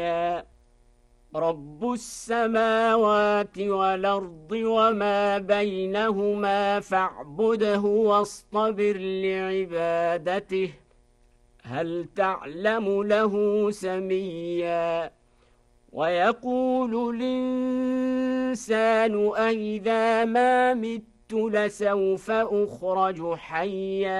سميا رب السماوات والأرض وما بينهما فاعبده واصطبر لعبادته هل تعلم له سميا ويقول الإنسان أإذا ما مت لسوف أخرج حيا